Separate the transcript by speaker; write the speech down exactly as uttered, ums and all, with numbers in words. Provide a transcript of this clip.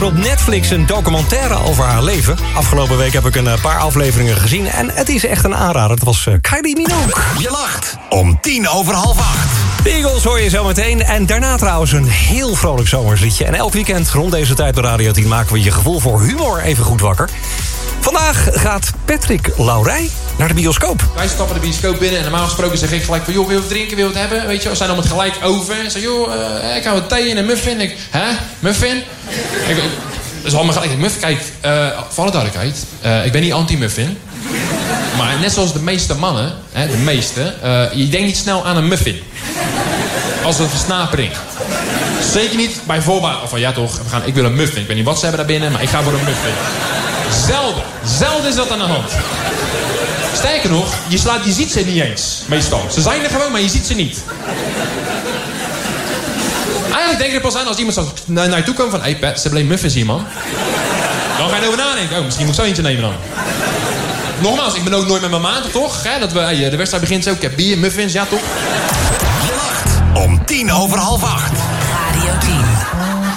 Speaker 1: Op Netflix een documentaire over haar leven. Afgelopen week heb ik een paar afleveringen gezien en het is echt een aanrader. Het was uh, Kylie Minogue.
Speaker 2: Je lacht om tien over half acht.
Speaker 1: De Eagles hoor je zo meteen. En daarna trouwens een heel vrolijk zomersliedje. En elk weekend rond deze tijd bij Radio tien maken we je gevoel voor humor even goed wakker. Vandaag gaat Patrick Laurij naar de bioscoop.
Speaker 3: Wij stappen de bioscoop binnen en normaal gesproken zeg ik gelijk van... joh, wil je wat drinken, wil je wat hebben? Weet je, we zijn dan met gelijk over. En zeg, joh, uh, ik hou wat thee en een muffin. Ik, hè, muffin? Ik, ik, dus allemaal gelijk, muffin, kijk, uh, voor alle duidelijkheid. Uh, ik ben niet anti-muffin. Maar net zoals de meeste mannen, hè, de meeste... Uh, je denkt niet snel aan een muffin. Als een versnapering. Zeker niet bij voorbaat. Of van, ja toch, we gaan, ik wil een muffin. Ik weet niet wat ze hebben daar binnen, maar ik ga voor een muffin. Zelden. Zelden is dat aan de hand. Sterker nog, je, slaat, je ziet ze niet eens. Meestal. Ze zijn er gewoon, maar je ziet ze niet. Eigenlijk denk ik er pas aan als iemand zo naar, naar je toe komt van... Hé hey Pat, ze hebben alleen muffins hier, man. Dan ga je erover nadenken. Oh, misschien moet ik zo eentje nemen dan. Nogmaals, ik ben ook nooit met mijn maat, toch? Hè? Dat we, hey, de wedstrijd begint zo. Ik heb bier, muffins, ja toch?
Speaker 2: Je lacht om tien over half acht.
Speaker 4: Radio tien.